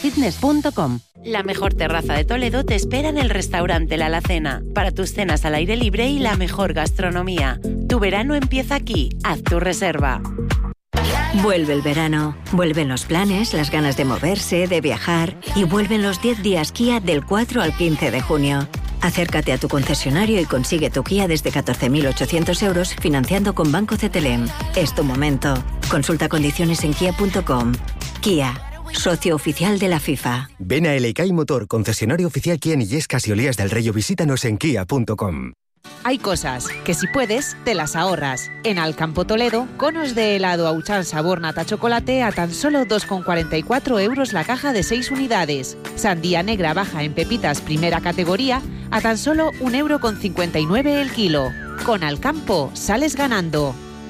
toledofitness.com. La mejor terraza de Toledo te espera en el restaurante La Alacena, para tus cenas al aire libre y la mejor gastronomía. Tu verano empieza aquí. Haz tu reserva. Vuelve el verano, vuelven los planes, las ganas de moverse, de viajar y vuelven los 10 días Kia del 4 al 15 de junio. Acércate a tu concesionario y consigue tu Kia desde 14.800 euros financiando con Banco CTLM. Es tu momento. Consulta condiciones en kia.com. Kia, socio oficial de la FIFA. Ven a Elekai Motor, concesionario oficial Kia en Illescas y Olías del Rey, o visítanos en kia.com. Hay cosas que si puedes, te las ahorras. En Alcampo Toledo, conos de helado Auchan sabor nata chocolate a tan solo 2,44 euros la caja de 6 unidades. Sandía negra baja en pepitas primera categoría a tan solo 1,59 € el kilo. Con Alcampo sales ganando.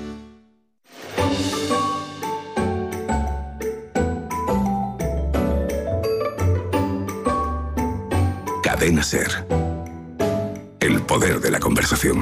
Cadena SER. El poder de la conversación.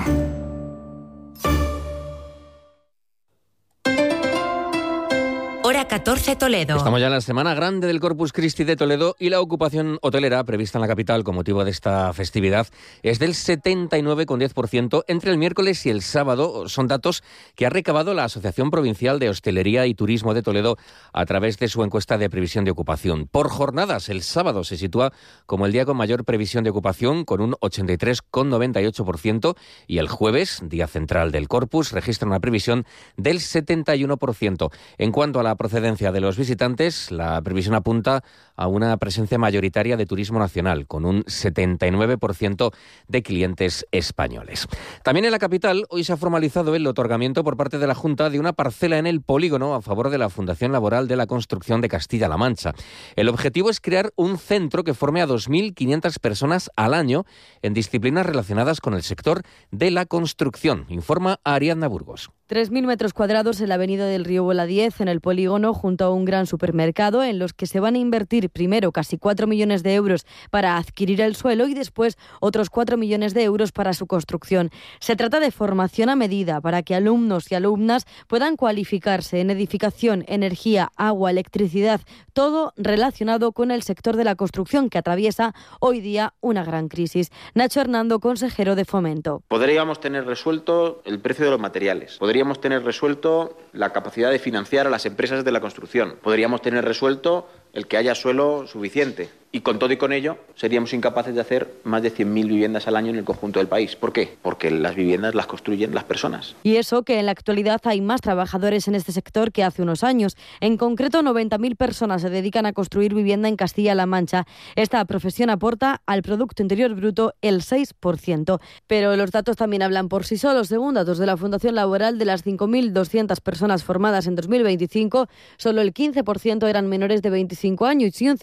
Hora 14 Toledo. Estamos ya en la semana grande del Corpus Christi de Toledo y la ocupación hotelera prevista en la capital con motivo de esta festividad es del 79,10% entre el miércoles y el sábado. Son datos que ha recabado la Asociación Provincial de Hostelería y Turismo de Toledo a través de su encuesta de previsión de ocupación. Por jornadas, el sábado se sitúa como el día con mayor previsión de ocupación con un 83,98% y el jueves, día central del Corpus, registra una previsión del 71%. En cuanto a la procedencia de los visitantes, la previsión apunta a una presencia mayoritaria de turismo nacional, con un 79% de clientes españoles. También en la capital, hoy se ha formalizado el otorgamiento por parte de la Junta de una parcela en el polígono a favor de la Fundación Laboral de la Construcción de Castilla-La Mancha. El objetivo es crear un centro que forme a 2.500 personas al año en disciplinas relacionadas con el sector de la construcción, informa Ariadna Burgos. 3.000 metros cuadrados en la avenida del Río Bola 10, en el polígono, junto a un gran supermercado, en los que se van a invertir primero casi 4 millones de euros para adquirir el suelo y después otros 4 millones de euros para su construcción. Se trata de formación a medida para que alumnos y alumnas puedan cualificarse en edificación, energía, agua, electricidad, todo relacionado con el sector de la construcción que atraviesa hoy día una gran crisis. Nacho Hernando, consejero de Fomento. Podríamos tener resuelto el precio de los materiales. Podríamos tener resuelto la capacidad de financiar a las empresas de la construcción. Podríamos tener resuelto el que haya suelo suficiente. Y con todo y con ello, seríamos incapaces de hacer más de 100.000 viviendas al año en el conjunto del país. ¿Por qué? Porque las viviendas las construyen las personas. Y eso que en la actualidad hay más trabajadores en este sector que hace unos años. En concreto, 90.000 personas se dedican a construir vivienda en Castilla-La Mancha. Esta profesión aporta al Producto Interior Bruto el 6%. Pero los datos también hablan por sí solos. Según datos de la Fundación Laboral, de las 5.200 personas formadas en 2025, solo el 15% eran menores de 25 años y un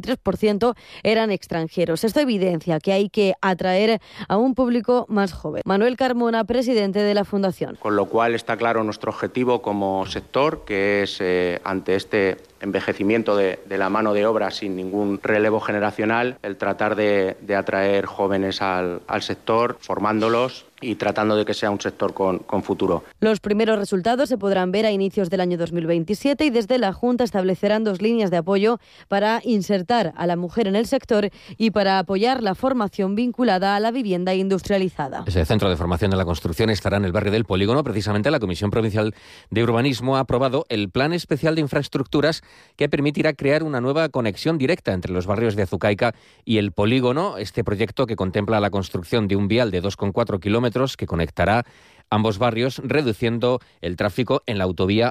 53% eran extranjeros. Esto evidencia que hay que atraer a un público más joven. Manuel Carmona, presidente de la Fundación. Con lo cual está claro nuestro objetivo como sector, que es ante este envejecimiento de la mano de obra sin ningún relevo generacional, el tratar de atraer jóvenes al sector, formándolos y tratando de que sea un sector con futuro. Los primeros resultados se podrán ver a inicios del año 2027 y desde la Junta establecerán 2 líneas de apoyo para insertar a la mujer en el sector y para apoyar la formación vinculada a la vivienda industrializada. Ese centro de formación de la construcción estará en el barrio del Polígono. Precisamente la Comisión Provincial de Urbanismo ha aprobado el Plan Especial de Infraestructuras que permitirá crear una nueva conexión directa entre los barrios de Azucaica y el Polígono. Este proyecto, que contempla la construcción de un vial de 2,4 kilómetros que conectará ambos barrios, reduciendo el tráfico en la autovía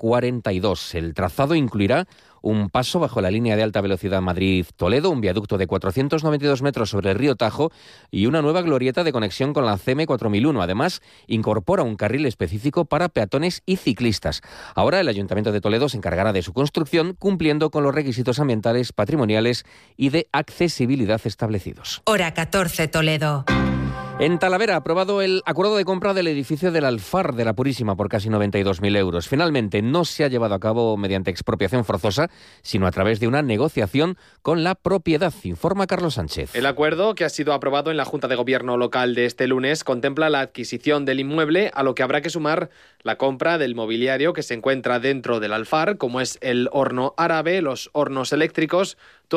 A42. El trazado incluirá un paso bajo la línea de alta velocidad Madrid-Toledo, un viaducto de 492 metros sobre el río Tajo y una nueva glorieta de conexión con la CM 4001. Además, incorpora un carril específico para peatones y ciclistas. Ahora el Ayuntamiento de Toledo se encargará de su construcción, cumpliendo con los requisitos ambientales, patrimoniales y de accesibilidad establecidos. Hora 14 Toledo. En Talavera ha aprobado el acuerdo de compra del edificio del Alfar de la Purísima por casi 92.000 euros. Finalmente no se ha llevado a cabo mediante expropiación forzosa, sino a través de una negociación con la propiedad, informa Carlos Sánchez. El acuerdo, que ha sido aprobado en la Junta de Gobierno local de este lunes, contempla la adquisición del inmueble, a lo que habrá que sumar la compra del mobiliario que se encuentra dentro del Alfar, como es el horno árabe, los hornos eléctricos,